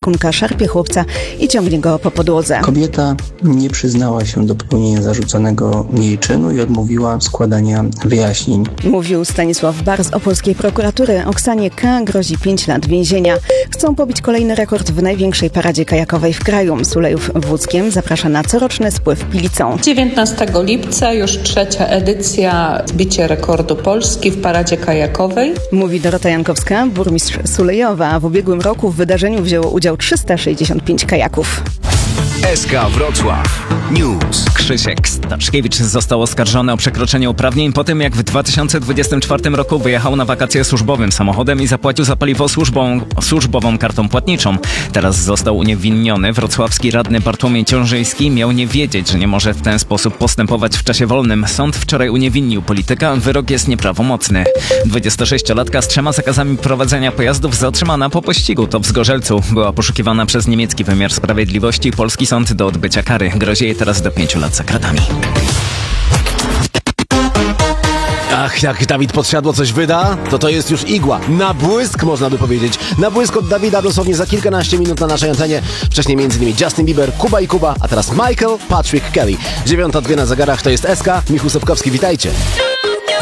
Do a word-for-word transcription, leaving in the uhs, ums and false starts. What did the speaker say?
opiekunka szarpie chłopca i ciągnie go po podłodze. Kobieta nie przyznała się do popełnienia zarzuconego jej czynu i odmówiła składania wyjaśnień. Mówił Stanisław Bar z opolskiej prokuratury. Oksanie K. grozi pięć lat więzienia. Chcą pobić kolejny rekord w największej paradzie kajakowej w kraju. Sulejów w Łódzkiem zaprasza na coroczny spływ Pilicą. dziewiętnastego lipca już trzecia edycja zbicie rekordu Polski w paradzie kajakowej. Mówi Dorota Jankowska, burmistrz Sulejowa. W ubiegłym roku w wydarzeniu wzięło udział trzysta sześćdziesiąt pięć kajaków. S K Wrocław News. Krzysiek Staszkiewicz został oskarżony o przekroczenie uprawnień po tym, jak w dwa tysiące dwudziestym czwartym roku wyjechał na wakacje służbowym samochodem i zapłacił za paliwo służbą, służbową kartą płatniczą. Teraz został uniewinniony. Wrocławski radny Bartłomiej Ciążyński miał nie wiedzieć, że nie może w ten sposób postępować w czasie wolnym. Sąd wczoraj uniewinnił polityka. Wyrok jest nieprawomocny. dwudziestosześciolatka z trzema zakazami prowadzenia pojazdów zatrzymana po pościgu. To w Zgorzelcu. Była poszukiwana przez niemiecki wymiar sprawiedliwości. Polski sąd do odbycia kary. Grozi jej teraz do pięciu lat za kratami. Ach, jak Dawid Podsiadło coś wyda, to to jest już igła. Na błysk, można by powiedzieć. Na błysk od Dawida dosłownie za kilkanaście minut na naszej antenie. Wcześniej między innymi Justin Bieber, Kuba i Kuba, a teraz Michael Patrick Kelly. Dziewiąta dwie na zegarach, to jest S K. Michał Sobkowski, witajcie.